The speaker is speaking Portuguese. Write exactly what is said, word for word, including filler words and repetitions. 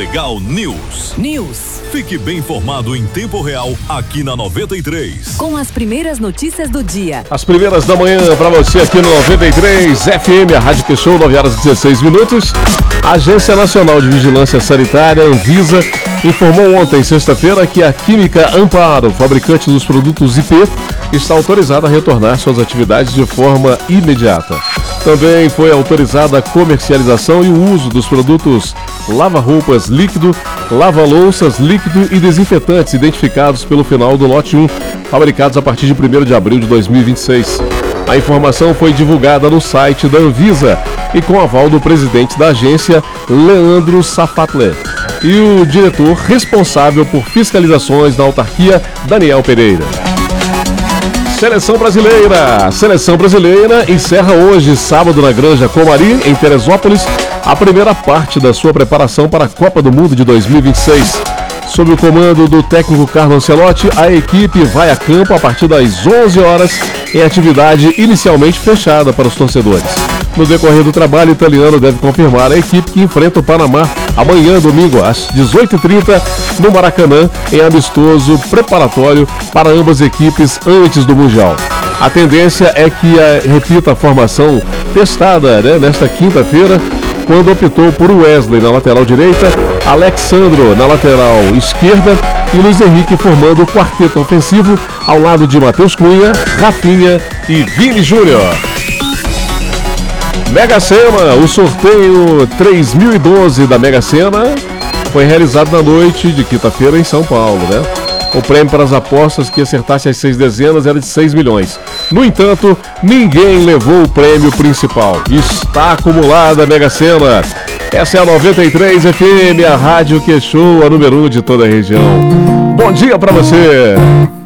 Legal News. News. Fique bem informado em tempo real aqui na noventa e três. Com as primeiras notícias do dia. As primeiras da manhã para você aqui no noventa e três F M, a Rádio Queixou, nove horas e dezesseis minutos. A Agência Nacional de Vigilância Sanitária, Anvisa, informou ontem, sexta-feira, que a Química Amparo, fabricante dos produtos I P, está autorizada a retornar suas atividades de forma imediata. Também foi autorizada a comercialização e o uso dos produtos lava-roupas líquido, lava-louças líquido e desinfetantes identificados pelo final do lote um, fabricados a partir de primeiro de abril de dois mil e vinte e seis. A informação foi divulgada no site da Anvisa e com aval do presidente da agência, Leandro Safatler, e o diretor responsável por fiscalizações da autarquia, Daniel Pereira. Seleção Brasileira. A Seleção Brasileira encerra hoje, sábado, na Granja Comari, em Teresópolis, a primeira parte da sua preparação para a Copa do Mundo de dois mil e vinte e seis. Sob o comando do técnico Carlo Ancelotti, a equipe vai a campo a partir das onze horas, em atividade inicialmente fechada para os torcedores. No decorrer do trabalho, o italiano deve confirmar a equipe que enfrenta o Panamá amanhã, domingo, às dezoito e trinta, no Maracanã, em amistoso preparatório para ambas equipes antes do Mundial. A tendência é que a, repita a formação testada, né, nesta quinta-feira, quando optou por Wesley na lateral direita, Alexandro na lateral esquerda e Luiz Henrique formando o quarteto ofensivo ao lado de Matheus Cunha, Rafinha e Vini Júnior. Mega Sena, o sorteio três mil e doze da Mega Sena foi realizado na noite de quinta-feira em São Paulo, né? O prêmio para as apostas que acertasse as seis dezenas era de seis milhões. No entanto, ninguém levou o prêmio principal. Está acumulada a Mega Sena. Essa é a noventa e três F M, a Rádio Queixou, a número um de toda a região. Bom dia para você!